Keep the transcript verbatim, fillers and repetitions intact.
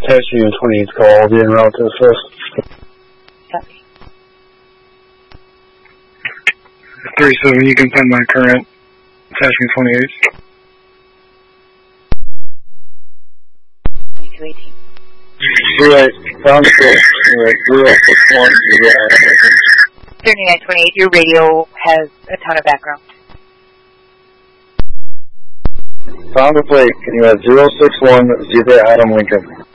attaching in twenty-eight call. I'll be en route to assist. Copy. three seven, you can find my current attaching twenty-eight. twenty-two eighteen. Right, found it. Right, zero six one. thirty-nine twenty-eight, your radio has a ton of background. Found the plate. Can you have zero six one, Zebra Adam Lincoln?